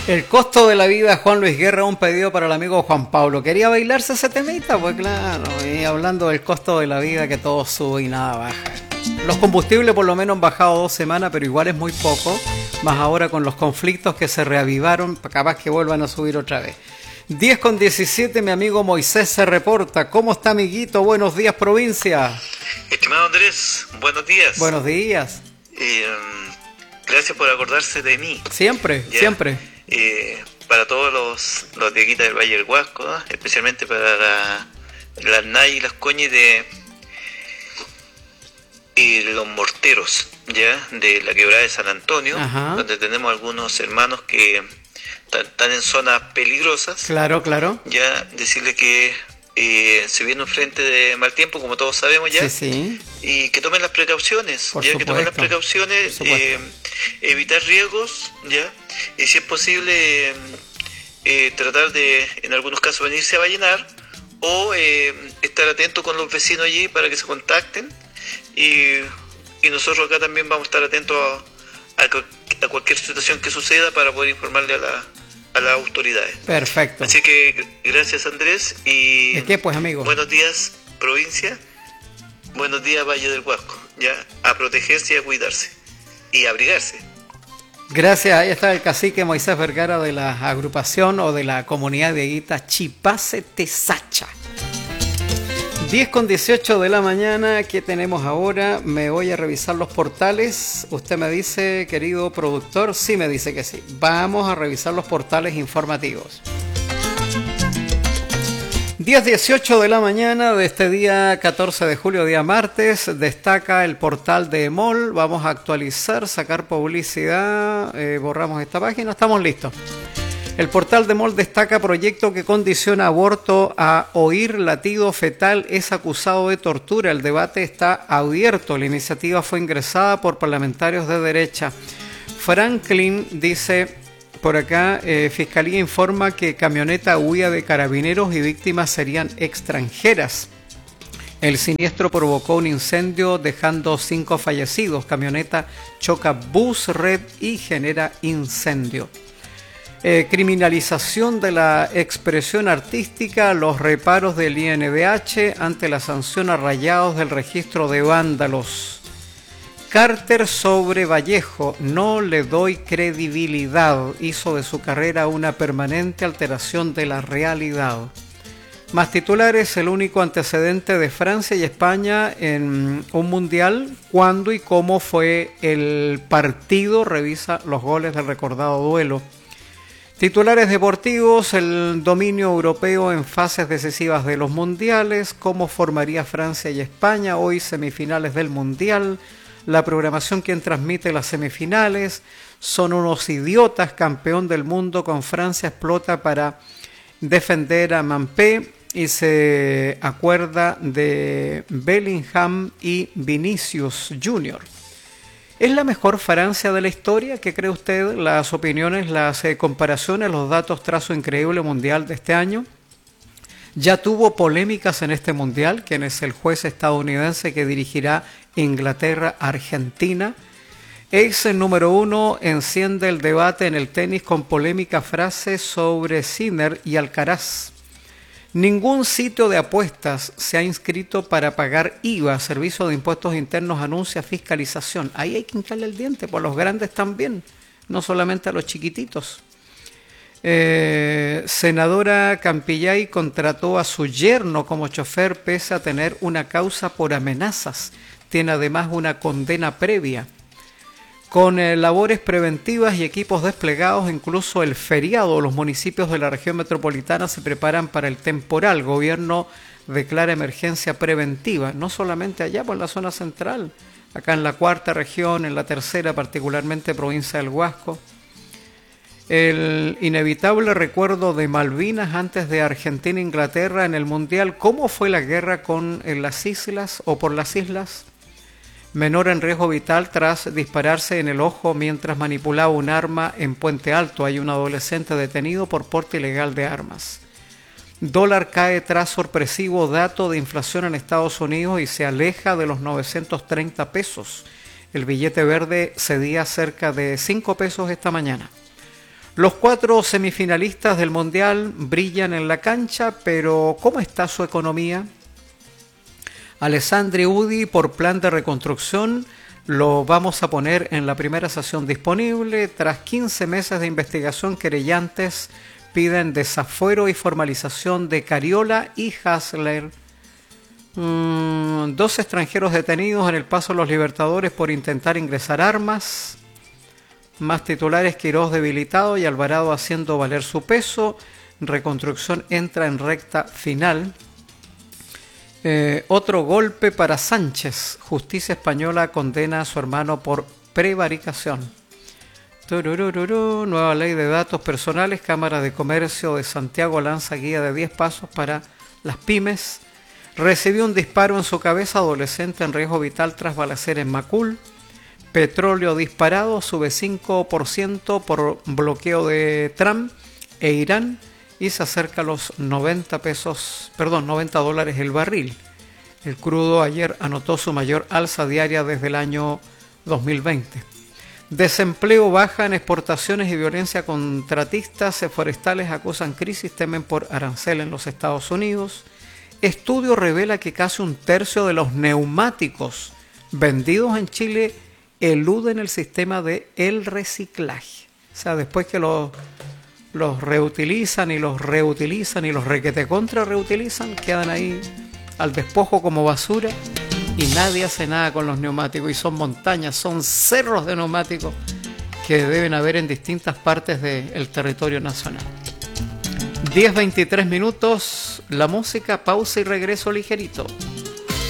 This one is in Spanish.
El costo de la vida, Juan Luis Guerra, un pedido para el amigo Juan Pablo. ¿Quería bailarse ese temita? Pues claro, y hablando del costo de la vida, que todo sube y nada baja. Los combustibles por lo menos han bajado 2 semanas, pero igual es muy poco. Más ahora con los conflictos que se reavivaron, capaz que vuelvan a subir otra vez. 10:17, mi amigo Moisés se reporta. ¿Cómo está, amiguito? Buenos días, provincia. Estimado Andrés, buenos días. Buenos días. Gracias por acordarse de mí. Siempre, ¿ya? Siempre. Para todos los de Quita del Valle del Huasco, ¿no? Especialmente para las Nay y las Coñes de los morteros, ya, de la quebrada de San Antonio. Ajá. Donde tenemos algunos hermanos que están en zonas peligrosas. Claro. Ya, decirle que se viene un frente de mal tiempo, como todos sabemos ya. Sí. Y que tomen las precauciones, Por ya supuesto. que tomen las precauciones, evitar riesgos, ya, y si es posible tratar de, en algunos casos, venirse a vallenar o estar atento con los vecinos allí para que se contacten y nosotros acá también vamos a estar atentos a cualquier situación que suceda para poder informarle a las autoridades. Perfecto. Así que gracias, Andrés, y ¿de qué, pues, amigo? Buenos días, provincia. Buenos días, Valle del Huasco. Ya, a protegerse y a cuidarse y a abrigarse. Gracias, ahí está el cacique Moisés Vergara de la agrupación o de la comunidad de Guita Chipase Tesacha. 10:18 de la mañana, ¿qué tenemos ahora? Me voy a revisar los portales. Usted me dice, querido productor, sí me dice que sí. Vamos a revisar los portales informativos. 10:18 de la mañana de este día 14 de julio, día martes, destaca el portal de EMOL. Vamos a actualizar, sacar publicidad, borramos esta página, estamos listos. El portal de EMOL destaca proyecto que condiciona aborto a oír latido fetal es acusado de tortura. El debate está abierto. La iniciativa fue ingresada por parlamentarios de derecha. Franklin dice por acá, Fiscalía informa que camioneta huía de carabineros y víctimas serían extranjeras. El siniestro provocó un incendio dejando 5 fallecidos. Camioneta choca bus red y genera incendio. Criminalización de la expresión artística, los reparos del INDH ante la sanción a Rayados del registro de vándalos. Carter sobre Vallejo, no le doy credibilidad, hizo de su carrera una permanente alteración de la realidad. Más titulares, el único antecedente de Francia y España en un mundial, cuándo y cómo fue el partido, revisa los goles del recordado duelo. Titulares deportivos, el dominio europeo en fases decisivas de los mundiales, cómo formaría Francia y España, hoy semifinales del mundial, la programación quien transmite las semifinales, son unos idiotas, campeón del mundo con Francia explota para defender a Mampé y se acuerda de Bellingham y Vinicius Jr. ¿Es la mejor Francia de la historia? ¿Qué cree usted? Las opiniones, las comparaciones, los datos tras su increíble mundial de este año. Ya tuvo polémicas en este mundial, quien es el juez estadounidense que dirigirá Inglaterra-Argentina. Ex número 1 enciende el debate en el tenis con polémica frase sobre Sinner y Alcaraz. Ningún sitio de apuestas se ha inscrito para pagar IVA. Servicio de Impuestos Internos anuncia fiscalización. Ahí hay que hincarle el diente, por los grandes también, no solamente a los chiquititos. Senadora Campillay contrató a su yerno como chofer pese a tener una causa por amenazas. Tiene además una condena previa. Con labores preventivas y equipos desplegados, incluso el feriado, los municipios de la región metropolitana se preparan para el temporal. Gobierno declara emergencia preventiva, no solamente allá por la zona central, acá en la cuarta región, en la tercera, particularmente provincia del Huasco. El inevitable recuerdo de Malvinas antes de Argentina e Inglaterra en el Mundial. ¿Cómo fue la guerra con las islas o por las islas? Menor en riesgo vital tras dispararse en el ojo mientras manipulaba un arma en Puente Alto. Hay un adolescente detenido por porte ilegal de armas. Dólar cae tras sorpresivo dato de inflación en Estados Unidos y se aleja de los 930 pesos. El billete verde cedía cerca de 5 pesos esta mañana. Los 4 semifinalistas del Mundial brillan en la cancha, pero ¿cómo está su economía? Alessandri Udi, por plan de reconstrucción, lo vamos a poner en la primera sesión disponible. Tras 15 meses de investigación, querellantes piden desafuero y formalización de Cariola y Hasler. 2 extranjeros detenidos en el Paso de los Libertadores por intentar ingresar armas. Más titulares: Quirós debilitado y Alvarado haciendo valer su peso. Reconstrucción entra en recta final. Otro golpe para Sánchez. Justicia española condena a su hermano por prevaricación. Nueva ley de datos personales. Cámara de Comercio de Santiago lanza guía de 10 pasos para las pymes. Recibió un disparo en su cabeza. Adolescente en riesgo vital tras balacera en Macul. Petróleo disparado. Sube 5% por bloqueo de Trump e Irán. Y se acerca a los $90 el barril. El crudo ayer anotó su mayor alza diaria desde el año 2020. Desempleo baja en exportaciones y violencia contratistas. Forestales acusan crisis, temen por arancel en los Estados Unidos. Estudio revela que casi un tercio de los neumáticos vendidos en Chile eluden el sistema de el reciclaje. O sea, después que los reutilizan y los reutilizan y los requete contra reutilizan, quedan ahí al despojo como basura y nadie hace nada con los neumáticos. Y son montañas, son cerros de neumáticos que deben haber en distintas partes del territorio nacional. 10:23 minutos, la música, pausa y regreso ligerito.